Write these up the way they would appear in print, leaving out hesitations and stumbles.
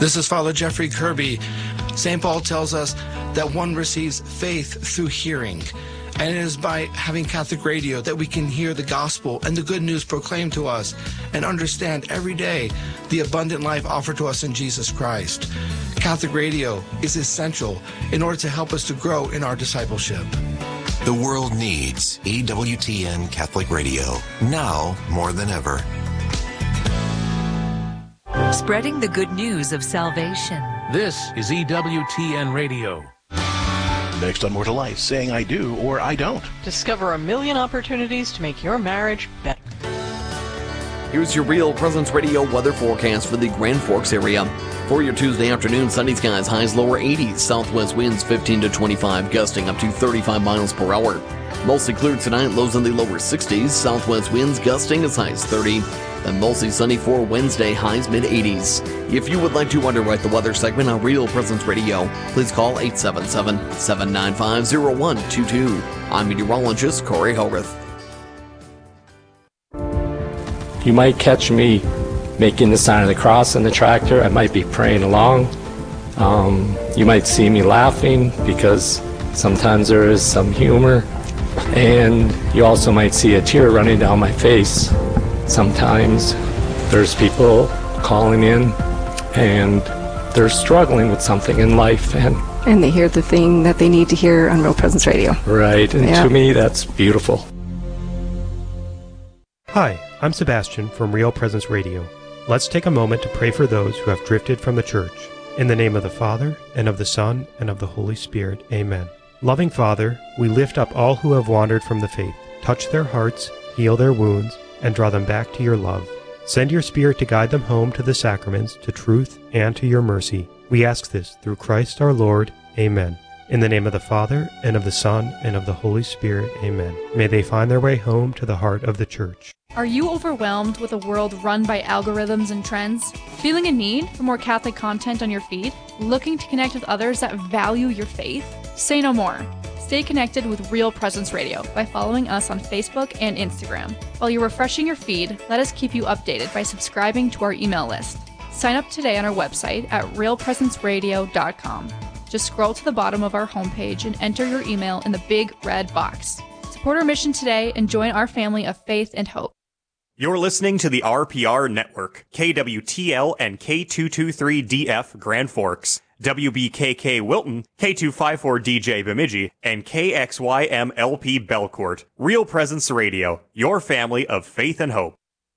This is Father Jeffrey Kirby. St. Paul tells us that one receives faith through hearing. And it is by having Catholic radio that we can hear the gospel and the good news proclaimed to us and understand every day the abundant life offered to us in Jesus Christ. Catholic radio is essential in order to help us to grow in our discipleship. The world needs EWTN Catholic Radio, now more than ever. Spreading the good news of salvation. This is EWTN Radio. Next on More to Life, saying I do or I don't. Discover a million opportunities to make your marriage better. Here's your Real Presence Radio weather forecast for the Grand Forks area. For your Tuesday afternoon, sunny skies, highs lower 80s, southwest winds 15 to 25, gusting up to 35 miles per hour. Mostly clear tonight, lows in the lower 60s, southwest winds gusting as high as 30. And mostly sunny for Wednesday, highs mid-80s. If you would like to underwrite the weather segment on Real Presence Radio, please call 877-795-0122. I'm meteorologist Corey Hogarth. You might catch me making the sign of the cross on the tractor. I might be praying along. You might see me laughing because sometimes there is some humor. And you also might see a tear running down my face. Sometimes there's people calling in and they're struggling with something in life. And they hear the thing that they need to hear on Real Presence Radio. Right, and to me that's beautiful. Hi, I'm Sebastian from Real Presence Radio. Let's take a moment to pray for those who have drifted from the church. In the name of the Father, and of the Son, and of the Holy Spirit. Amen. Loving Father, we lift up all who have wandered from the faith. Touch their hearts, heal their wounds, and draw them back to your love. Send your Spirit to guide them home to the sacraments, to truth, and to your mercy. We ask this through Christ our Lord. Amen. In the name of the Father, and of the Son, and of the Holy Spirit. Amen. May they find their way home to the heart of the Church. Are you overwhelmed with a world run by algorithms and trends? Feeling a need for more Catholic content on your feed? Looking to connect with others that value your faith? Say no more. Stay connected with Real Presence Radio by following us on Facebook and Instagram. While you're refreshing your feed, let us keep you updated by subscribing to our email list. Sign up today on our website at realpresenceradio.com. Just scroll to the bottom of our homepage and enter your email in the big red box. Support our mission today and join our family of faith and hope. You're listening to the RPR Network, KWTL and K223DF Grand Forks, WBKK Wilton, K254DJ Bemidji, and KXYMLP Belcourt. Real Presence Radio, your family of faith and hope.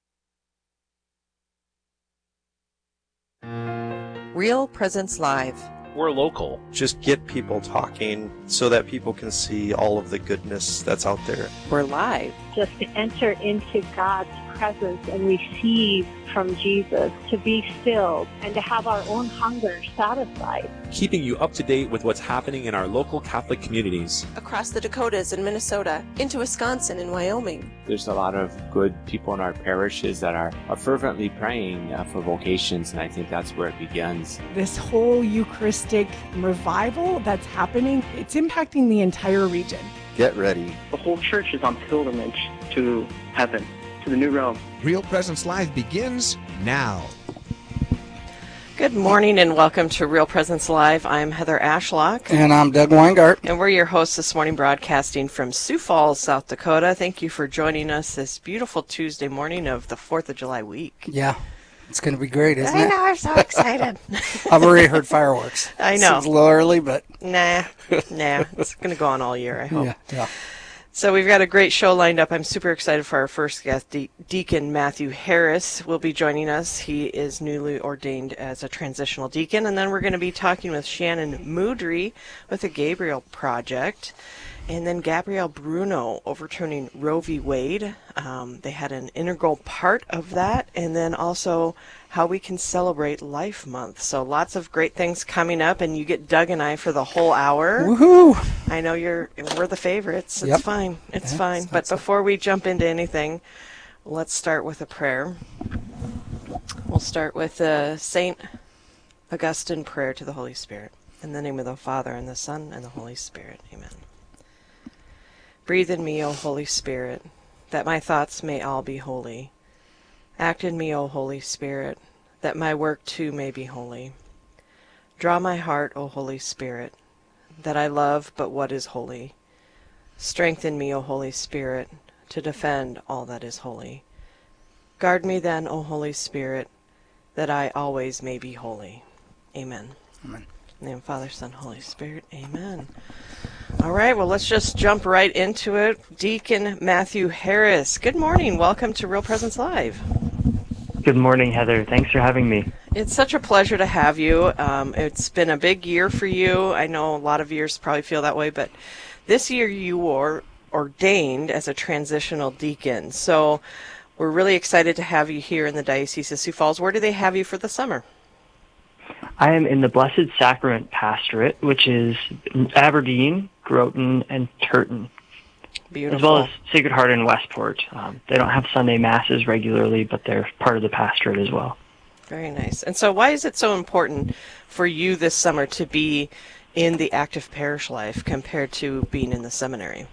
Real Presence Live. We're local. Just get people talking so that people can see all of the goodness that's out there. We're live. Just to enter into God's presence and receive from Jesus, to be filled and to have our own hunger satisfied. Keeping you up to date with what's happening in our local Catholic communities. Across the Dakotas and Minnesota, into Wisconsin and Wyoming. There's a lot of good people in our parishes that are fervently praying for vocations, and I think that's where it begins. This whole Eucharistic revival that's happening, it's impacting the entire region. Get ready. The whole church is on pilgrimage to heaven, to the new realm. Real Presence Live begins now. Good morning and welcome to Real Presence Live. I'm Heather Ashlock. And I'm Doug Weingart. And we're your hosts this morning, broadcasting from Sioux Falls, South Dakota. Thank you for joining us this beautiful Tuesday morning of the 4th of July week. Yeah, it's going to be great, isn't it? I know, I'm so excited. I've already heard fireworks. I know. It's a little early, but... Nah, it's going to go on all year, I hope. Yeah. So we've got a great show lined up. I'm super excited for our first guest. Deacon Matthew Harris will be joining us. He is newly ordained as a transitional deacon. And then we're going to be talking with Shannon Moodry with the Gabriel Project. And then Gabrielle Bruno overturning Roe v. Wade. They had an integral part of that. And then also how we can celebrate Life Month. So lots of great things coming up, and you get Doug and I for the whole hour. Woohoo! I know we're the favorites. It's fine. It's fine. But before we jump into anything, let's start with a prayer. We'll start with St. Augustine prayer to the Holy Spirit. In the name of the Father, and the Son, and the Holy Spirit. Amen. Breathe in me, O Holy Spirit, that my thoughts may all be holy. Act in me, O Holy Spirit, that my work too may be holy. Draw my heart, O Holy Spirit, that I love but what is holy. Strengthen me, O Holy Spirit, to defend all that is holy. Guard me then, O Holy Spirit, that I always may be holy. Amen. Amen. In the name of Father, Son, Holy Spirit. Amen. All right, well, let's just jump right into it. Deacon Matthew Harris, good morning. Welcome to Real Presence Live. Good morning, Heather. Thanks for having me. It's such a pleasure to have you. It's been a big year for you. I know a lot of years probably feel that way, but this year you were ordained as a transitional deacon. So we're really excited to have you here in the Diocese of Sioux Falls. Where do they have you for the summer? I am in the Blessed Sacrament Pastorate, which is Aberdeen, Groton, and Turton. Beautiful. As well as Sacred Heart in Westport. They don't have Sunday Masses regularly, but they're part of the pastorate as well. Very nice. And so why is it so important for you this summer to be in the active parish life compared to being in the seminary?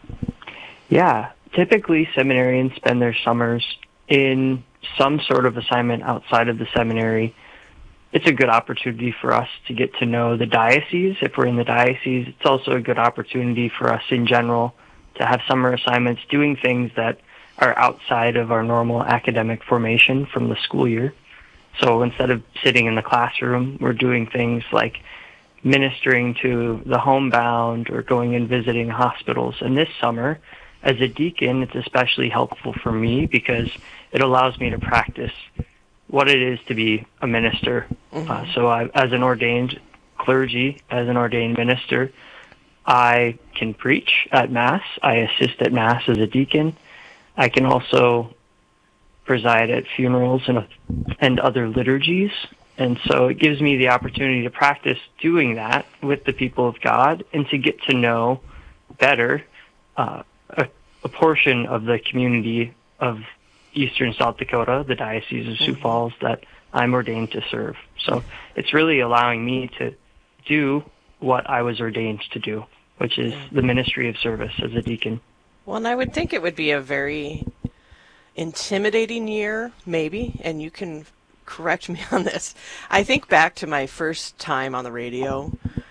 Yeah, typically seminarians spend their summers in some sort of assignment outside of the seminary. It's a good opportunity for us to get to know the diocese. If we're in the diocese, it's also a good opportunity for us in general to have summer assignments doing things that are outside of our normal academic formation from the school year. So instead of sitting in the classroom, we're doing things like ministering to the homebound or going and visiting hospitals. And this summer, as a deacon, it's especially helpful for me because it allows me to practice what it is to be a minister. So as an ordained clergy, as an ordained minister, I can preach at Mass. I assist at Mass as a deacon. I can also preside at funerals and other liturgies. And so it gives me the opportunity to practice doing that with the people of God and to get to know better a portion of the community of Eastern South Dakota, the Diocese of Sioux Falls, that I'm ordained to serve. So it's really allowing me to do what I was ordained to do, which is the ministry of service as a deacon. Well, and I would think it would be a very intimidating year, maybe, and you can correct me on this. I think back to my first time on the radio.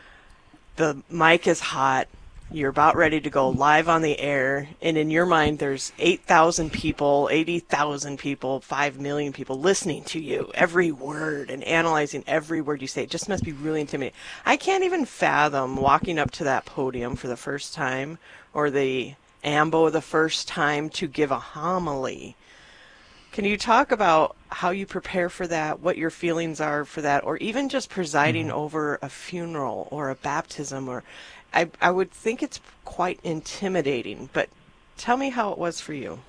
The mic is hot. You're about ready to go live on the air, and in your mind there's 8,000 people, 80,000 people, 5 million people listening to you, every word, and analyzing every word you say. It just must be really intimidating. I can't even fathom walking up to that podium for the first time, or the ambo the first time to give a homily. Can you talk about how you prepare for that, what your feelings are for that, or even just presiding over a funeral or a baptism? Or I would think it's quite intimidating, but tell me how it was for you.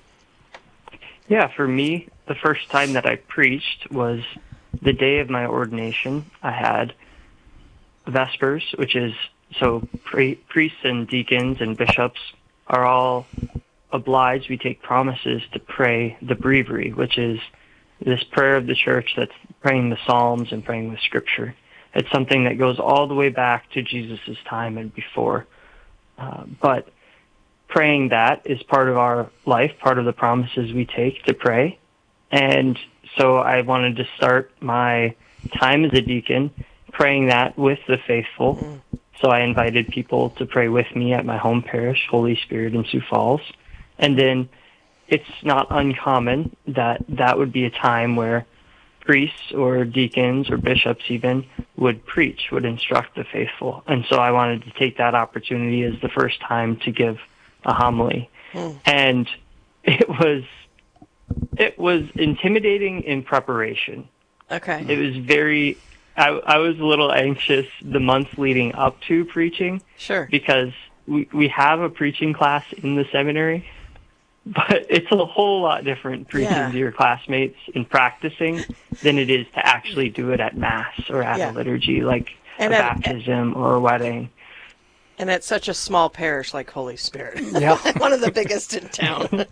Yeah, for me, the first time that I preached was the day of my ordination. I had Vespers, which is, so priests and deacons and bishops are all obliged. We take promises to pray the breviary, which is this prayer of the church that's praying the Psalms and praying the Scripture. It's something that goes all the way back to Jesus' time and before. But praying that is part of our life, part of the promises we take to pray. And so I wanted to start my time as a deacon praying that with the faithful. So I invited people to pray with me at my home parish, Holy Spirit in Sioux Falls. And then it's not uncommon that that would be a time where priests or deacons or bishops even would preach, would instruct the faithful. And so I wanted to take that opportunity as the first time to give a homily. And it was intimidating in preparation. Okay. It was very, I was a little anxious the months leading up to preaching. Sure. Because we have a preaching class in the seminary, but it's a whole lot different preaching to your classmates and practicing than it is to actually do it at Mass or at a liturgy, like a baptism or a wedding. And at such a small parish like Holy Spirit. Yeah. One of the biggest in town.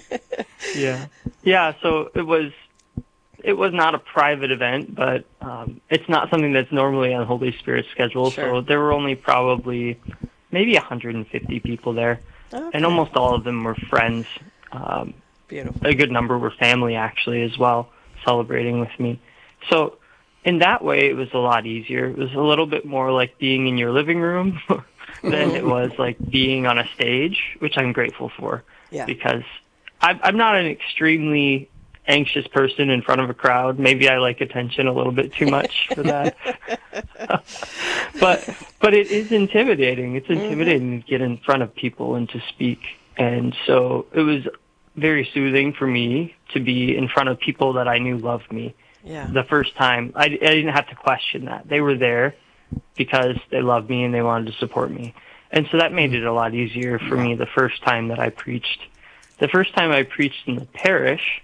Yeah, so it was not a private event, but it's not something that's normally on Holy Spirit's schedule. Sure. So there were only probably maybe 150 people there. Okay. And almost all of them were friends. Beautiful. A good number were family, actually, as well, celebrating with me. So in that way, it was a lot easier. It was a little bit more like being in your living room than it was like being on a stage, which I'm grateful for. Yeah. Because I'm not an extremely anxious person in front of a crowd. Maybe I like attention a little bit too much for that. But it is intimidating. It's intimidating to get in front of people and to speak. And so it was very soothing for me to be in front of people that I knew loved me. Yeah. The first time, I didn't have to question that. They were there because they loved me and they wanted to support me. And so that made it a lot easier for me the first time that I preached. The first time I preached in the parish,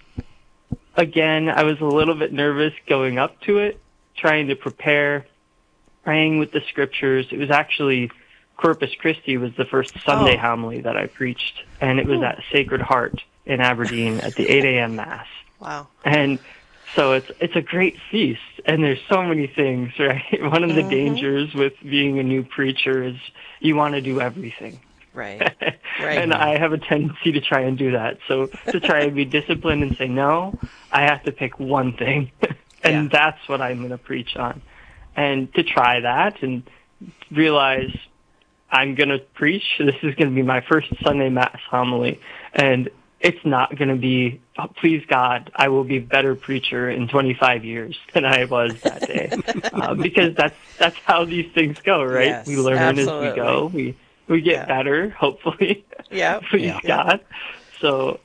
again, I was a little bit nervous going up to it, trying to prepare, praying with the scriptures. It was actually Corpus Christi was the first Sunday homily that I preached, and it was at Sacred Heart in Aberdeen at the 8 a.m. Mass. Wow. And so it's a great feast, and there's so many things, right? One of the dangers with being a new preacher is you want to do everything. Right. Right. And I have a tendency to try and do that. So to try and be disciplined and say, no, I have to pick one thing, and that's what I'm going to preach on. And to try that and realize I'm going to preach, this is going to be my first Sunday Mass homily, and it's not going to be, oh, please God, I will be a better preacher in 25 years than I was that day. Because that's how these things go, right? Yes, we learn absolutely. as we go. We get better, hopefully. Yeah. Please God. So,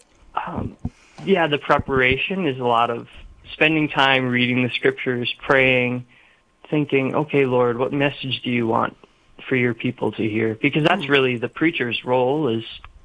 the preparation is a lot of spending time reading the scriptures, praying, thinking, okay, Lord, what message do you want for your people to hear? Because that's really the preacher's role, is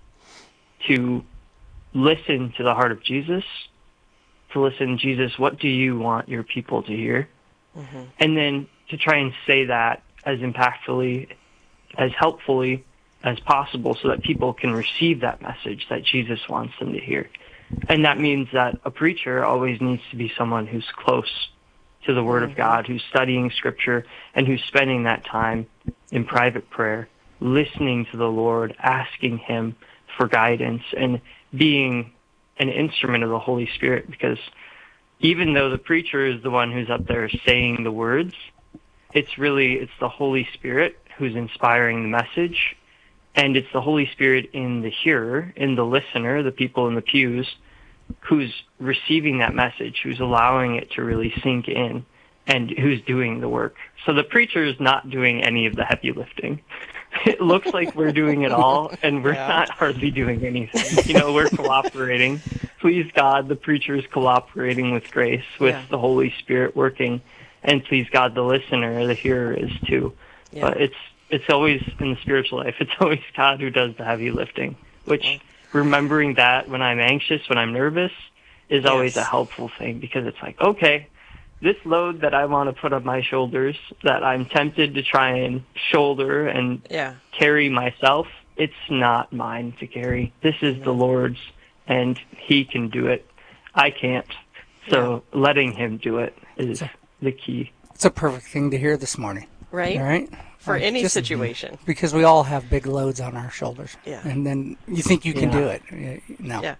to listen to the heart of Jesus, to listen, Jesus, what do you want your people to hear? And then to try and say that as impactfully, as helpfully as possible so that people can receive that message that Jesus wants them to hear. And that means that a preacher always needs to be someone who's close to the Word of God, who's studying Scripture, and who's spending that time in private prayer, listening to the Lord, asking Him for guidance, and being an instrument of the Holy Spirit. Because even though the preacher is the one who's up there saying the words, it's the Holy Spirit who's inspiring the message, and it's the Holy Spirit in the hearer, in the listener, the people in the pews, who's receiving that message, who's allowing it to really sink in, and who's doing the work. So the preacher is not doing any of the heavy lifting. It looks like we're doing it all, and we're not hardly doing anything. We're cooperating. Please God, the preacher is cooperating with grace, with the Holy Spirit working, and please God, the listener, the hearer is too. Yeah. But it's always, in the spiritual life, it's always God who does the heavy lifting, which remembering that when I'm anxious, when I'm nervous, is always a helpful thing, because it's like, okay, this load that I want to put on my shoulders, that I'm tempted to try and shoulder and carry myself, it's not mine to carry. This is the Lord's, and He can do it. I can't. So letting Him do it is the key. It's a perfect thing to hear this morning. Right? Right? For any situation. Because we all have big loads on our shoulders. Yeah. And then you think you can do it. No. Yeah.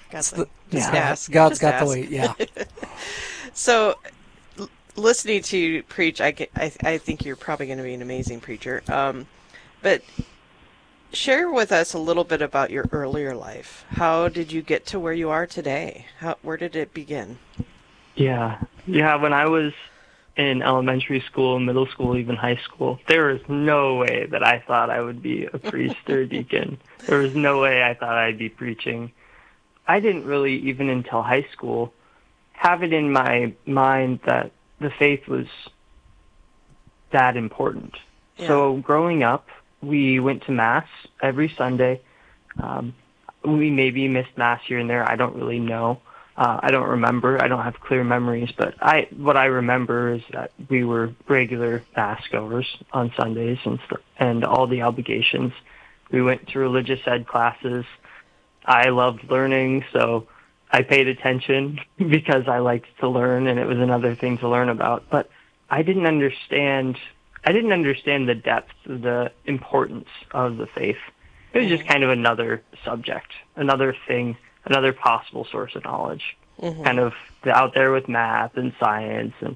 God's got the weight, yeah. So, listening to you preach, I think you're probably going to be an amazing preacher. But share with us a little bit about your earlier life. How did you get to where you are today? Where did it begin? Yeah. When I was in elementary school, middle school, even high school, there was no way that I thought I would be a priest or a deacon. There was no way I thought I'd be preaching. I didn't really, even until high school, have it in my mind that the faith was that important. Yeah. So growing up, we went to Mass every Sunday. We maybe missed Mass here and there. I don't really know. I don't remember. I don't have clear memories, but what I remember is that we were regular Mass goers on Sundays and all the obligations. We went to religious ed classes. I loved learning, so I paid attention because I liked to learn, and it was another thing to learn about. But I didn't understand the depth, the importance of the faith. It was just kind of another subject, another thing, another possible source of knowledge, kind of out there with math and science and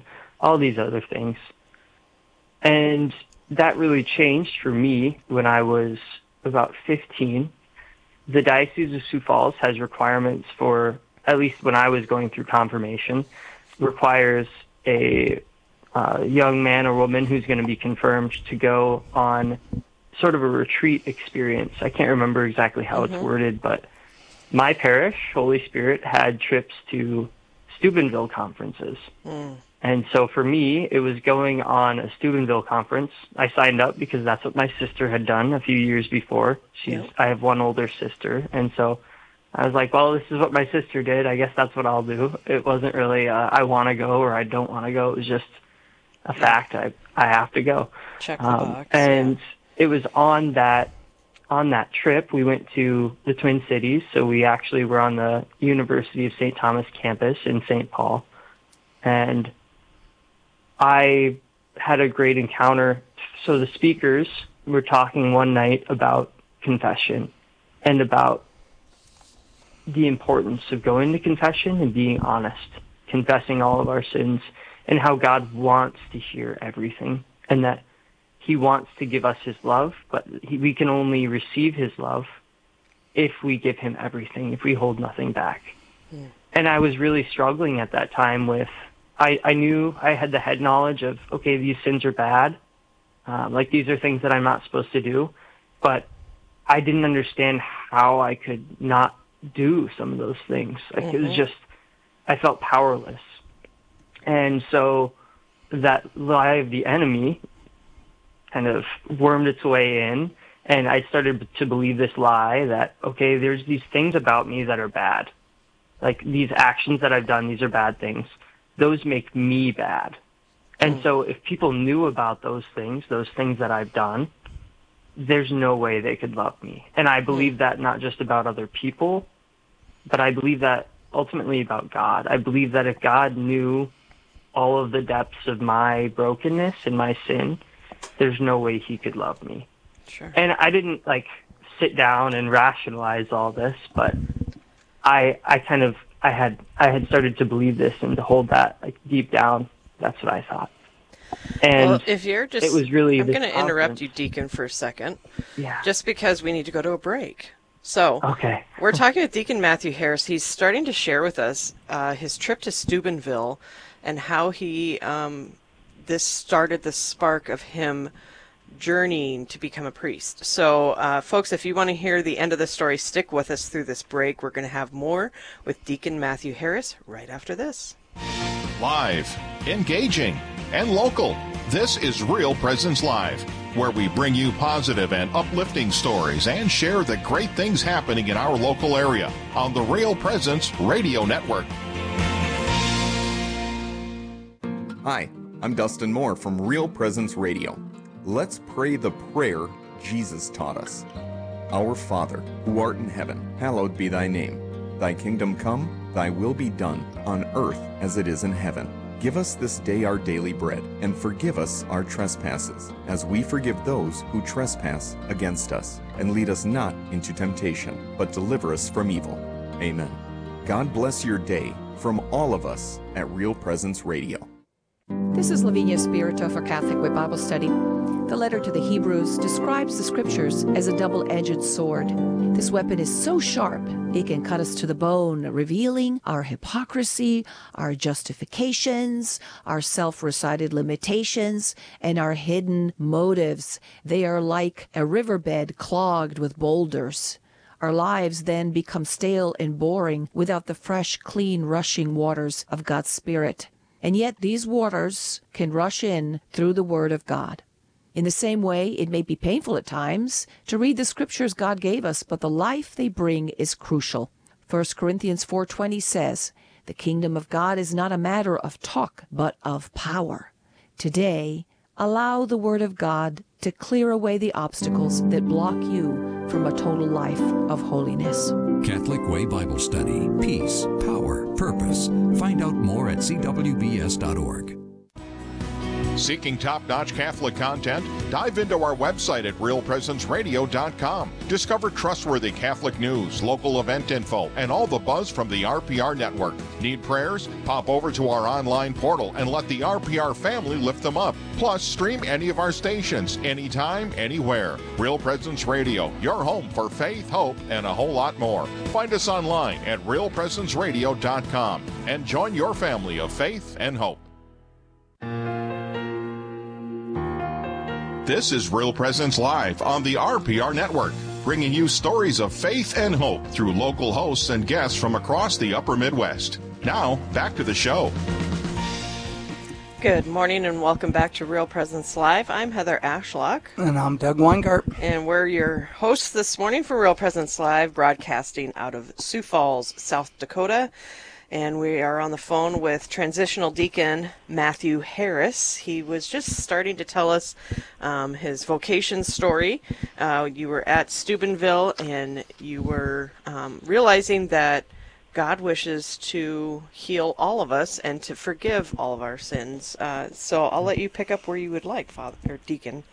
all these other things. And that really changed for me when I was about 15. The Diocese of Sioux Falls has requirements for, at least when I was going through confirmation, requires a young man or woman who's going to be confirmed to go on sort of a retreat experience. I can't remember exactly how it's worded, but my parish, Holy Spirit, had trips to Steubenville conferences. And so for me, it was going on a Steubenville conference. I signed up because that's what my sister had done a few years before. I have one older sister. And so I was like, well, this is what my sister did. I guess that's what I'll do. It wasn't really I want to go or I don't want to go. It was just a fact. I have to go. Check the box. And it was on that trip, we went to the Twin Cities. So we actually were on the University of St. Thomas campus in St. Paul. And I had a great encounter. So the speakers were talking one night about confession and about the importance of going to confession and being honest, confessing all of our sins, and how God wants to hear everything, and that he wants to give us his love, but we can only receive his love if we give him everything, if we hold nothing back. And I was really struggling at that time with, I knew I had the head knowledge of, okay, these sins are bad. Like these are things that I'm not supposed to do. But I didn't understand how I could not do some of those things. Like it was just, I felt powerless. And so that lie of the enemy kind of wormed its way in. And I started to believe this lie that, okay, there's these things about me that are bad. Like these actions that I've done, these are bad things. Those make me bad. And so if people knew about those things that I've done, there's no way they could love me. And I believe that not just about other people, but I believe that ultimately about God. I believe that if God knew all of the depths of my brokenness and my sin, there's no way he could love me. Sure. And I didn't like sit down and rationalize all this, but I had started to believe this and to hold that like deep down. That's what I thought. And well, if you're just, it was really I'm going to interrupt you, Deacon, for a second. Yeah. Just because we need to go to a break. So okay. We're talking with Deacon Matthew Harris. He's starting to share with us his trip to Steubenville and how he this started the spark of him journeying to become a priest. So, folks, if you want to hear the end of the story, stick with us through this break. We're going to have more with Deacon Matthew Harris right after this. Live, engaging, and local. This is Real Presence Live, where we bring you positive and uplifting stories and share the great things happening in our local area on the Real Presence Radio Network. Hi, I'm Dustin Moore from Real Presence Radio. Let's pray the prayer Jesus taught us. Our Father, who art in heaven, hallowed be thy name. Thy kingdom come, thy will be done, on earth as it is in heaven. Give us this day our daily bread, and forgive us our trespasses, as we forgive those who trespass against us. And lead us not into temptation, but deliver us from evil. Amen. God bless your day from all of us at Real Presence Radio. This is Lavinia Spirito for Catholic Way Bible Study. The letter to the Hebrews describes the Scriptures as a double-edged sword. This weapon is so sharp, it can cut us to the bone, revealing our hypocrisy, our justifications, our self-recited limitations, and our hidden motives. They are like a riverbed clogged with boulders. Our lives then become stale and boring without the fresh, clean, rushing waters of God's Spirit. And yet these waters can rush in through the Word of God. In the same way, it may be painful at times to read the Scriptures God gave us, but the life they bring is crucial. 1 Corinthians 4:20 says, "The kingdom of God is not a matter of talk, but of power." Today, allow the Word of God to clear away the obstacles that block you from a total life of holiness. Catholic Way Bible Study. Peace, power, purpose. Find out more at cwbs.org. Seeking top-notch Catholic content? Dive into our website at realpresenceradio.com. Discover trustworthy Catholic news, local event info, and all the buzz from the RPR network. Need prayers? Pop over to our online portal and let the RPR family lift them up. Plus, stream any of our stations, anytime, anywhere. Real Presence Radio, your home for faith, hope, and a whole lot more. Find us online at realpresenceradio.com and join your family of faith and hope. This is Real Presence Live on the RPR Network, bringing you stories of faith and hope through local hosts and guests from across the upper Midwest. Now, back to the show. Good morning and welcome back to Real Presence Live. I'm Heather Ashlock. And I'm Doug Weingart. And we're your hosts this morning for Real Presence Live, broadcasting out of Sioux Falls, South Dakota. And we are on the phone with transitional deacon Matthew Harris. He was just starting to tell us his vocation story. You were at Steubenville and you were realizing that God wishes to heal all of us and to forgive all of our sins. So I'll let you pick up where you would like, Father or Deacon.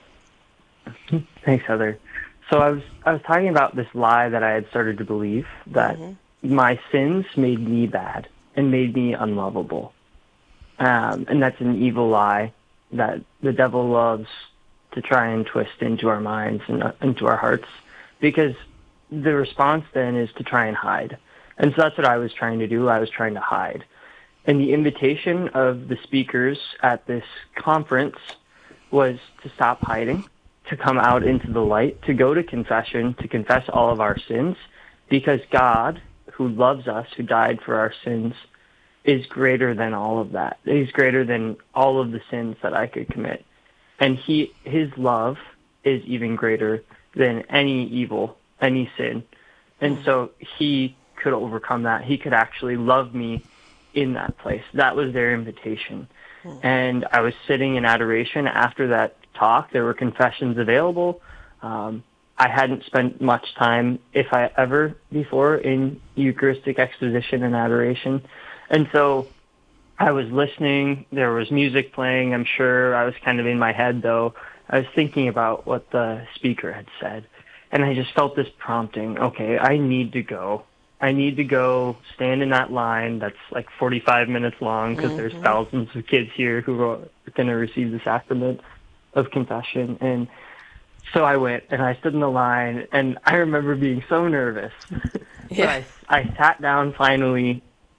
Thanks, Heather. So I was talking about this lie that I had started to believe, that my sins made me bad and made me unlovable. And that's an evil lie that the devil loves to try and twist into our minds and into our hearts, because the response then is to try and hide. And so that's what I was trying to do. I was trying to hide. And the invitation of the speakers at this conference was to stop hiding, to come out into the light, to go to confession, to confess all of our sins, because God, who loves us, who died for our sins, is greater than all of that. He's greater than all of the sins that I could commit. And his love is even greater than any evil, any sin. And so he could overcome that. He could actually love me in that place. That was their invitation. And I was sitting in adoration after that talk. There were confessions available. I hadn't spent much time, if I ever before, in Eucharistic exposition and adoration. And so I was listening. There was music playing, I'm sure. I was kind of in my head, though. I was thinking about what the speaker had said. And I just felt this prompting. Okay, I need to go. I need to go stand in that line that's like 45 minutes long, because there's thousands of kids here who are going to receive the sacrament of confession. And so I went, and I stood in the line, and I remember being so nervous. But I sat down finally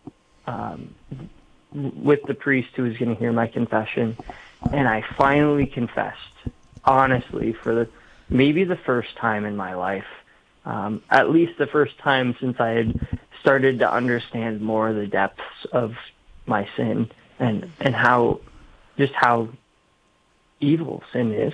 with the priest who was going to hear my confession, and I finally confessed, honestly, for maybe the first time in my life, at least the first time since I had started to understand more of the depths of my sin and how evil sin is.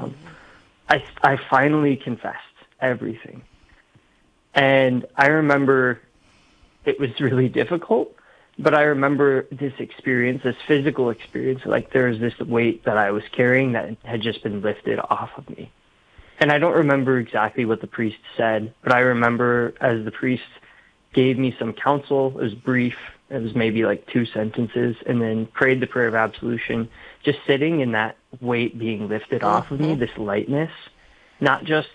I finally confessed everything. And I remember it was really difficult, but I remember this experience, this physical experience, like there was this weight that I was carrying that had just been lifted off of me. And I don't remember exactly what the priest said, but I remember as the priest gave me some counsel, it was brief, it was maybe like 2 sentences, and then prayed the prayer of absolution, just sitting in that weight being lifted off of me, this lightness, not just,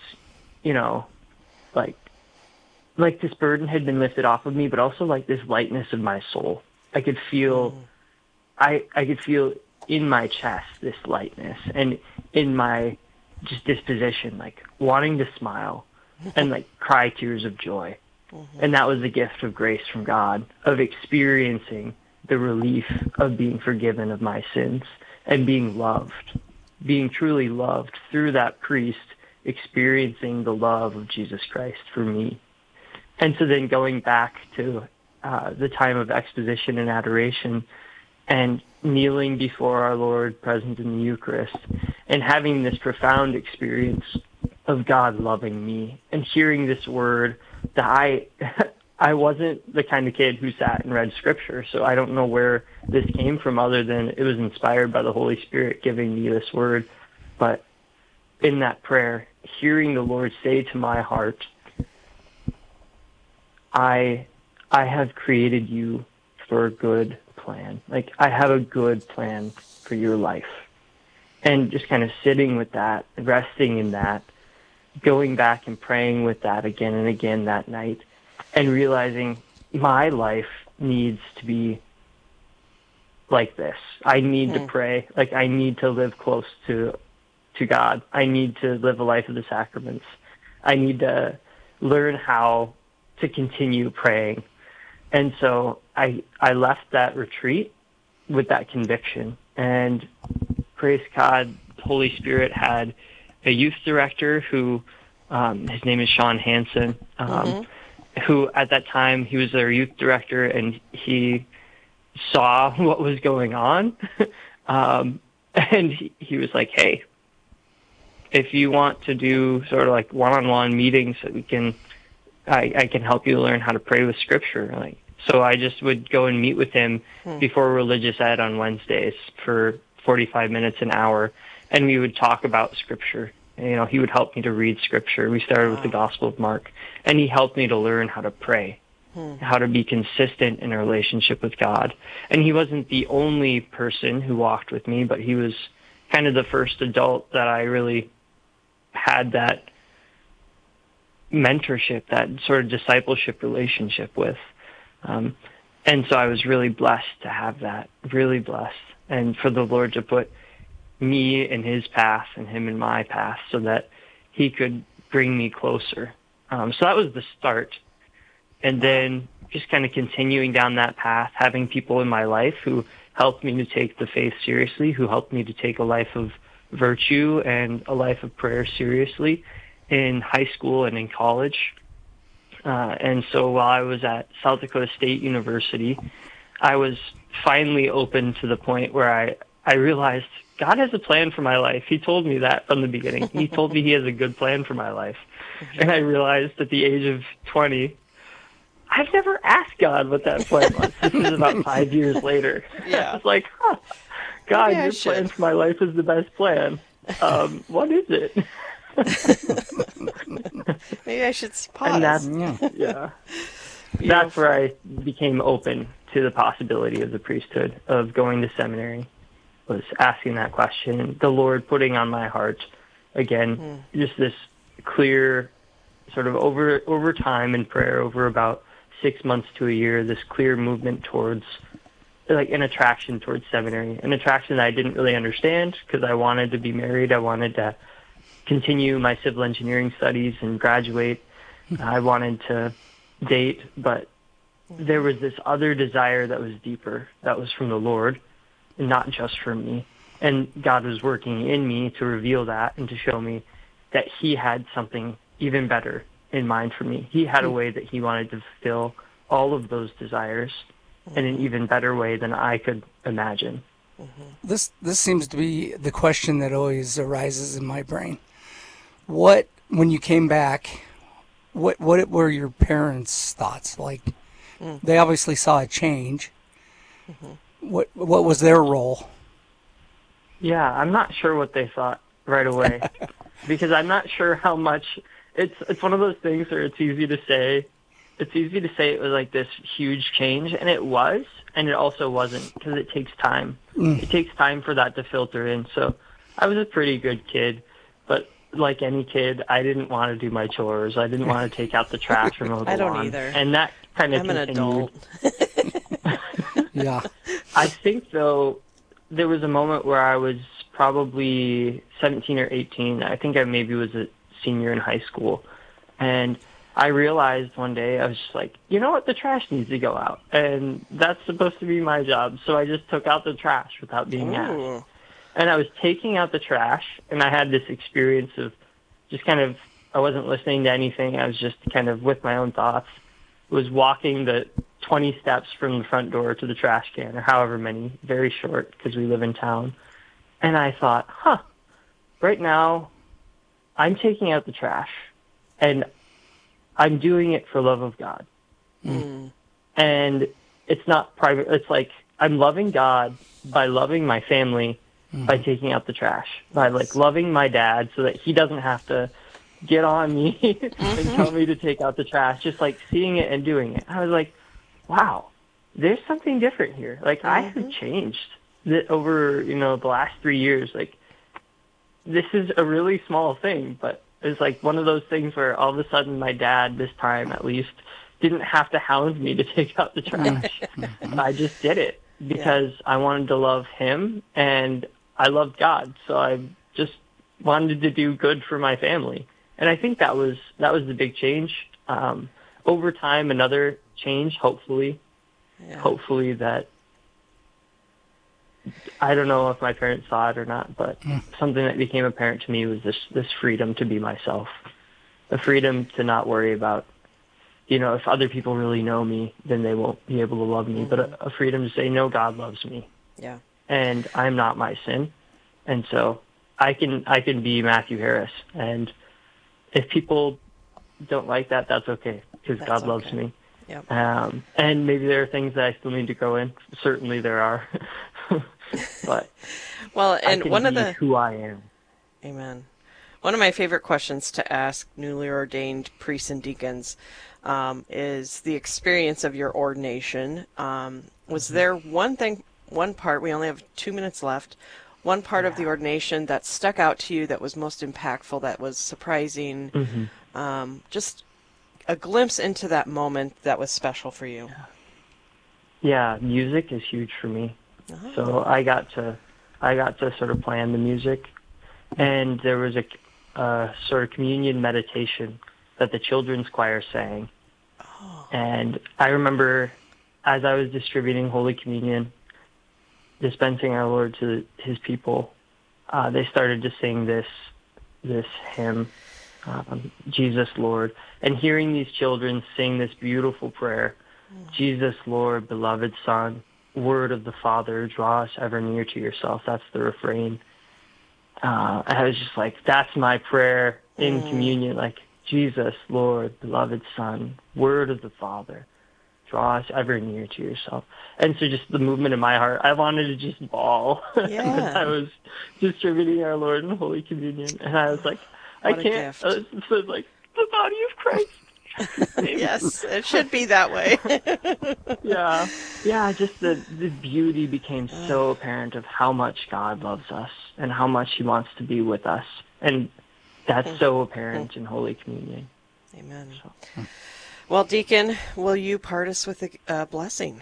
like this burden had been lifted off of me, but also like this lightness of my soul. I could feel, I could feel in my chest this lightness, and in my just disposition, like wanting to smile and like cry tears of joy. And that was the gift of grace from God, of experiencing the relief of being forgiven of my sins and being loved, being truly loved through that priest, experiencing the love of Jesus Christ for me. And so then going back to the time of exposition and adoration and kneeling before our Lord present in the Eucharist and having this profound experience of God loving me and hearing this word that I wasn't the kind of kid who sat and read scripture, so I don't know where this came from other than it was inspired by the Holy Spirit giving me this word. But in that prayer, hearing the Lord say to my heart, I have created you for a good plan. Like, I have a good plan for your life. And just kind of sitting with that, resting in that, going back and praying with that again and again that night, and realizing my life needs to be like this. I need to pray. Like, I need to live close to God. I need to live a life of the sacraments. I need to learn how to continue praying. And so I left that retreat with that conviction. And praise God, the Holy Spirit had a youth director who, his name is Sean Hansen, who at that time, he was their youth director, and he saw what was going on. And he was like, hey, if you want to do sort of like one-on-one meetings that we can, I can help you learn how to pray with Scripture. Like, so I just would go and meet with him before religious ed on Wednesdays for 45 minutes, an hour, and we would talk about Scripture. You know, he would help me to read Scripture. We started with the Gospel of Mark, and he helped me to learn how to pray, how to be consistent in a relationship with God. And he wasn't the only person who walked with me, but he was kind of the first adult that I really had that mentorship, that sort of discipleship relationship with. And so I was really blessed to have that, really blessed, and for the Lord to put me in his path and him in my path so that he could bring me closer. So that was the start. And then just kind of continuing down that path, having people in my life who helped me to take the faith seriously, who helped me to take a life of virtue and a life of prayer seriously in high school and in college. And so while I was at South Dakota State University, I was finally open to the point where I realized God has a plan for my life. He told me that from the beginning. He told me he has a good plan for my life. And I realized at the age of 20, I've never asked God what that plan was. This is about 5 years later. Yeah. I was like, God, your plan for my life is the best plan. What is it? Maybe I should pause. And that's where I became open to the possibility of the priesthood, of going to seminary, was asking that question, and the Lord putting on my heart, again, just this clear sort of over time in prayer, over about 6 months to a year, this clear movement towards, like, an attraction towards seminary, an attraction that I didn't really understand because I wanted to be married. I wanted to continue my civil engineering studies and graduate. I wanted to date, but there was this other desire that was deeper, that was from the Lord, and not just from me. And God was working in me to reveal that and to show me that he had something even better in mind for me. He had a way that he wanted to fulfill all of those desires in an even better way than I could imagine. This seems to be the question that always arises in my brain. When you came back, what were your parents' thoughts? Like, they obviously saw a change. What was their role? Yeah, I'm not sure what they thought right away because I'm not sure how much. It's one of those things where it's easy to say. It's easy to say it was like this huge change, and it was, and it also wasn't, because it takes time. It takes time for that to filter in. So I was a pretty good kid, but like any kid, I didn't want to do my chores. I didn't want to take out the trash or mow the lawn. I don't either. And that kind of I'm an adult. Yeah. I think, though, there was a moment where I was probably 17 or 18. I think I maybe was a senior in high school. And I realized one day, I was just like, you know what, the trash needs to go out. And that's supposed to be my job. So I just took out the trash without being asked. And I was taking out the trash, and I had this experience of just kind of, I wasn't listening to anything. I was just kind of with my own thoughts. Was walking the 20 steps from the front door to the trash can, or however many, very short, because we live in town. And I thought, right now, I'm taking out the trash, and I'm doing it for love of God. And it's not private. It's like I'm loving God by loving my family, by taking out the trash, by like loving my dad so that he doesn't have to get on me and tell me to take out the trash, just like seeing it and doing it. I was like, wow, there's something different here. Like I have changed over, the last 3 years. Like this is a really small thing, but it was like one of those things where all of a sudden my dad, this time at least, didn't have to hound me to take out the trash. I just did it because I wanted to love him and I loved God. So I just wanted to do good for my family. And I think that was the big change. Over time, another change, hopefully that, I don't know if my parents saw it or not, but something that became apparent to me was this freedom to be myself, the freedom to not worry about, if other people really know me, then they won't be able to love me, but a freedom to say, no, God loves me. Yeah. And I'm not my sin. And so I can be Matthew Harris. And if people don't like that, that's okay, because God loves me. Yep. And maybe there are things that I still need to grow in. Certainly there are. But well, and I can one of be the who I am. Amen. One of my favorite questions to ask newly ordained priests and deacons is the experience of your ordination. Was there one part, we only have 2 minutes left, one part of the ordination that stuck out to you that was most impactful, that was surprising, just a glimpse into that moment that was special for you? Yeah, music is huge for me. So I got to sort of plan the music, and there was a sort of communion meditation that the children's choir sang. And I remember as I was distributing Holy Communion, dispensing our Lord to his people, they started to sing this hymn, Jesus Lord, and hearing these children sing this beautiful prayer, Jesus Lord, beloved Son, Word of the Father, draw us ever near to yourself. That's the refrain. I was just like, that's my prayer in communion, like, Jesus, Lord, beloved Son, Word of the Father, draw us ever near to yourself. And so just the movement in my heart, I wanted to just bawl. Yeah. I was distributing our Lord in Holy Communion, and I was like, What I can't. So it's like, the body of Christ. Yes, it should be that way. Yeah, just the beauty became so apparent of how much God loves us and how much he wants to be with us. And that's so apparent in Holy Communion. Amen. Well, Deacon, will you part us with a blessing?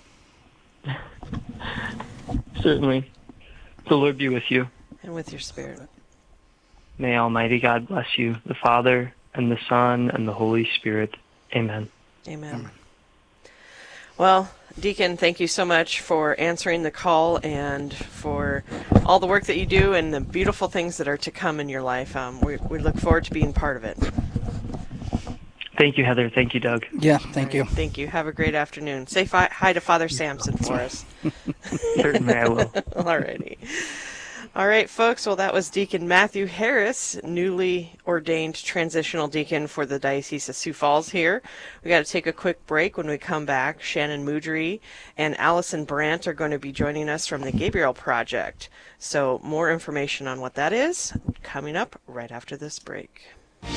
Certainly. The Lord be with you. And with your spirit. May Almighty God bless you, the Father, and the Son, and the Holy Spirit. Amen. Amen. Well, Deacon, thank you so much for answering the call and for all the work that you do and the beautiful things that are to come in your life. We look forward to being part of it. Thank you, Heather. Thank you, Doug. Yeah, thank you. Thank you. Have a great afternoon. Say hi to Father Sampson for us. Certainly I will. All righty. All right, folks. Well, that was Deacon Matthew Harris, newly ordained transitional deacon for the Diocese of Sioux Falls here. We got to take a quick break. When we come back, Shannon Moudry and Allison Brandt are going to be joining us from the Gabriel Project. So more information on what that is coming up right after this break.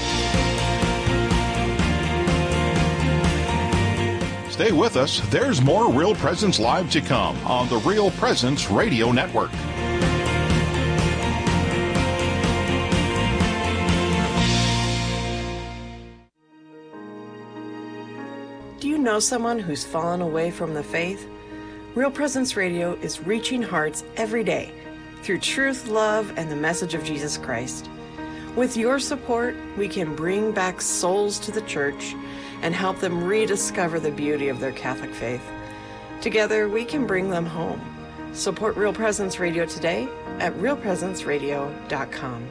Stay with us. There's more Real Presence Live to come on the Real Presence Radio Network. Do you know someone who's fallen away from the faith? Real Presence Radio is reaching hearts every day through truth, love, and the message of Jesus Christ. With your support, we can bring back souls to the church and help them rediscover the beauty of their Catholic faith. Together, we can bring them home. Support Real Presence Radio today at realpresenceradio.com.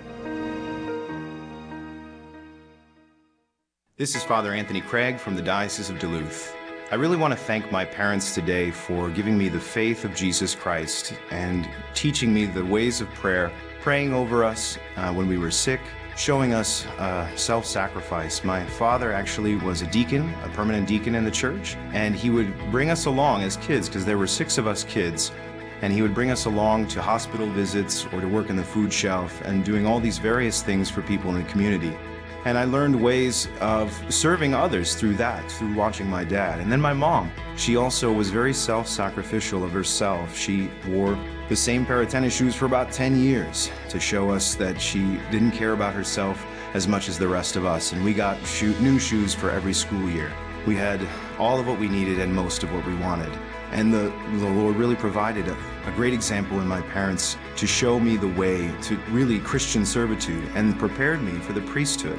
This is Father Anthony Craig from the Diocese of Duluth. I really want to thank my parents today for giving me the faith of Jesus Christ and teaching me the ways of prayer, praying over us when we were sick, showing us self-sacrifice. My father actually was a deacon, a permanent deacon in the church, and he would bring us along as kids, because there were 6 of us kids, and he would bring us along to hospital visits or to work in the food shelf and doing all these various things for people in the community. And I learned ways of serving others through that, through watching my dad. And then my mom, she also was very self-sacrificial of herself. She wore the same pair of tennis shoes for about 10 years to show us that she didn't care about herself as much as the rest of us. And we got new shoes for every school year. We had all of what we needed and most of what we wanted. And the Lord really provided a great example in my parents to show me the way to really Christian servitude and prepared me for the priesthood.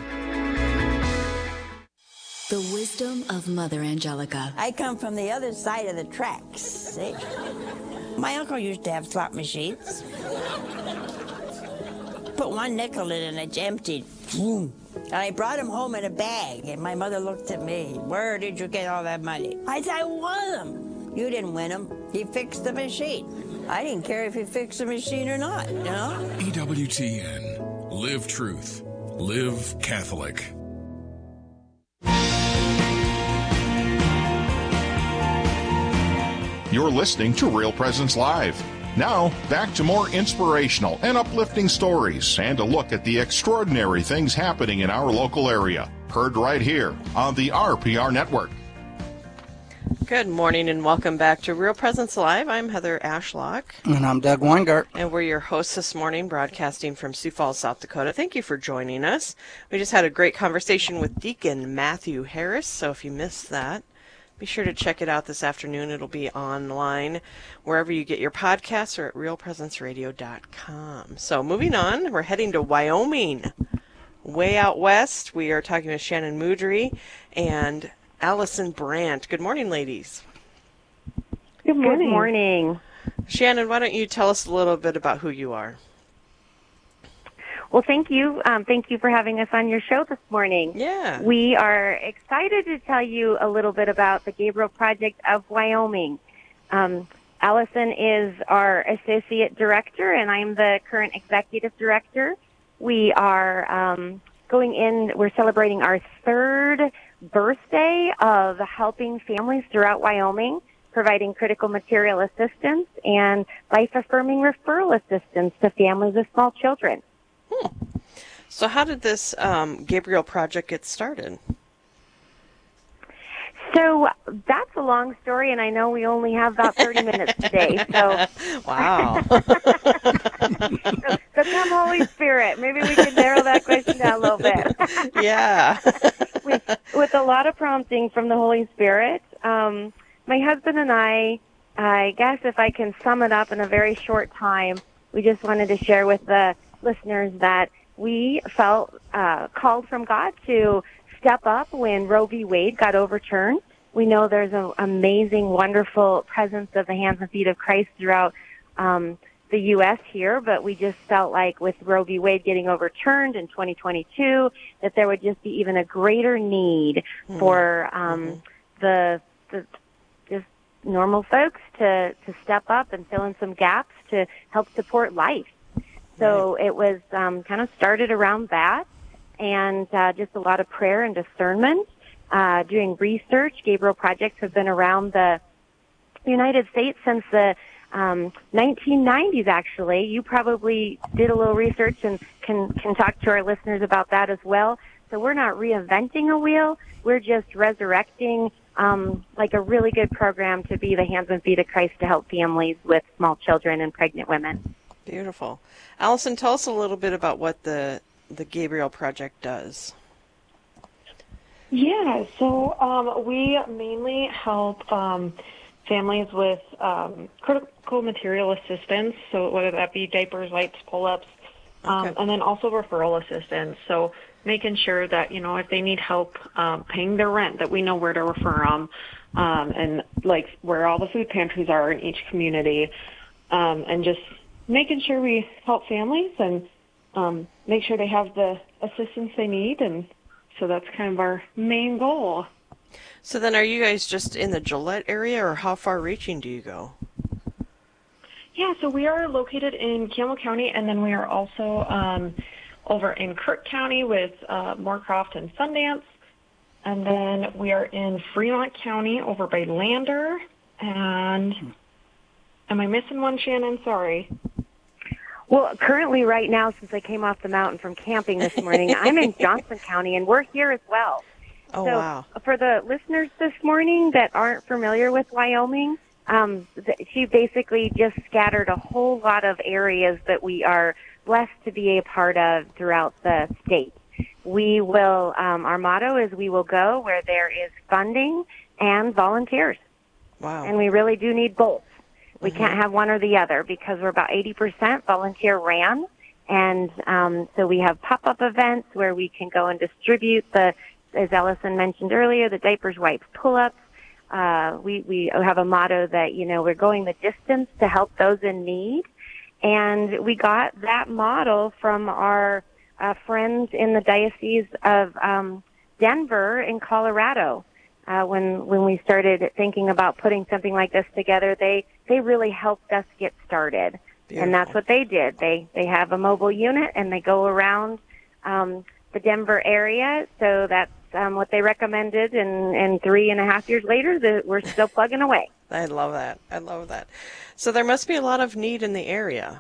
The wisdom of Mother Angelica. I come from the other side of the tracks, see? My uncle used to have slot machines. Put one nickel in and it's emptied. And I brought him home in a bag, and my mother looked at me. Where did you get all that money? I said, I won them. You didn't win them. He fixed the machine. I didn't care if he fixed the machine or not, you know? EWTN. Live truth. Live Catholic. You're listening to Real Presence Live. Now, back to more inspirational and uplifting stories and a look at the extraordinary things happening in our local area. Heard right here on the RPR Network. Good morning and welcome back to Real Presence Live. I'm Heather Ashlock. And I'm Doug Weingart. And we're your hosts this morning, broadcasting from Sioux Falls, South Dakota. Thank you for joining us. We just had a great conversation with Deacon Matthew Harris, so if you missed that, be sure to check it out this afternoon. It'll be online wherever you get your podcasts or at realpresenceradio.com. So moving on, we're heading to Wyoming. Way out west, we are talking with Shannon Moudry and Allison Brandt. Good morning, ladies. Good morning. Good morning. Shannon, why don't you tell us a little bit about who you are? Well, thank you. Thank you for having us on your show this morning. Yeah. We are excited to tell you a little bit about the Gabriel Project of Wyoming. Allison is our associate director, and I'm the current executive director. We are we're celebrating our third birthday of helping families throughout Wyoming, providing critical material assistance and life-affirming referral assistance to families with small children. So how did this Gabriel Project get started? So that's a long story, and I know we only have about 30 minutes today. So wow. so come Holy Spirit. Maybe we can narrow that question down a little bit. Yeah. With a lot of prompting from the Holy Spirit, my husband and I guess if I can sum it up in a very short time, we just wanted to share with the listeners that we felt called from God to step up when Roe v. Wade got overturned. We know there's an amazing, wonderful presence of the hands and feet of Christ throughout the U.S. here, but we just felt like with Roe v. Wade getting overturned in 2022, that there would just be even a greater need for the just normal folks to step up and fill in some gaps to help support life. So it was kind of started around that, and just a lot of prayer and discernment. Doing research. Gabriel Projects have been around the United States since the 1990s, actually. You probably did a little research and can talk to our listeners about that as well. So we're not reinventing a wheel. We're just resurrecting like a really good program to be the hands and feet of Christ to help families with small children and pregnant women. Beautiful. Allison, tell us a little bit about what the Gabriel Project does. Yeah, so we mainly help families with critical material assistance, so whether that be diapers, wipes, pull-ups, and then also referral assistance. So making sure that, you know, if they need help paying their rent, that we know where to refer them, and like where all the food pantries are in each community, and just making sure we help families and make sure they have the assistance they need, and so that's kind of our main goal. So then are you guys just in the Gillette area, or how far reaching do you go? Yeah, so we are located in Campbell County, and then we are also over in Kirk County with Moorcroft and Sundance. And then we are in Fremont County over by Lander. And am I missing one, Shannon? Sorry. Well, currently right now, since I came off the mountain from camping this morning, I'm in Johnson County, and we're here as well. Oh, so wow. For the listeners this morning that aren't familiar with Wyoming, she basically just scattered a whole lot of areas that we are blessed to be a part of throughout the state. We will, our motto is we will go where there is funding and volunteers. Wow. And we really do need both. We can't have one or the other because we're about 80% volunteer ran. And so we have pop-up events where we can go and distribute the, as Ellison mentioned earlier, the diapers, wipes, pull-ups. We have a motto that, we're going the distance to help those in need. And we got that model from our friends in the Diocese of Denver in Colorado. When we started thinking about putting something like this together, they really helped us get started. Beautiful. And that's what they did. They have a mobile unit and they go around the Denver area. So that's what they recommended. And 3.5 years later, we're still plugging away. I love that. I love that. So there must be a lot of need in the area.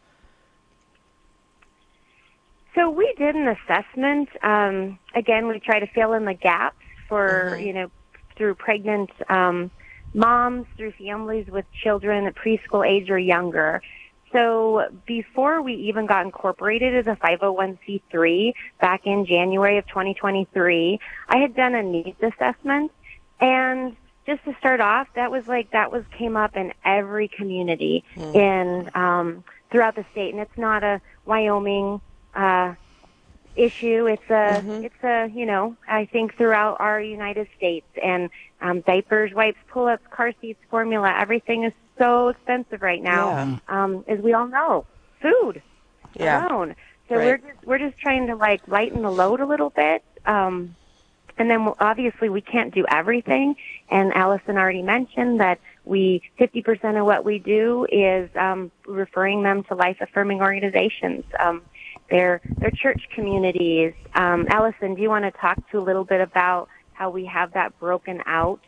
So we did an assessment. Again, we try to fill in the gaps for, through pregnant moms, through families with children at preschool age or younger. So before we even got incorporated as a 501c3 back in January of 2023, I had done a needs assessment. And just to start off, that came up in every community in throughout the state. And it's not a Wyoming issue. It's a, I think throughout our United States, and diapers, wipes, pull-ups, car seats, formula, everything is so expensive right now. As we all know, food alone. So right. we're just trying to lighten the load a little bit. And then obviously we can't do everything. And Allison already mentioned that 50% of what we do is referring them to life-affirming organizations. Their church communities. Allison, do you want to talk to a little bit about how we have that broken out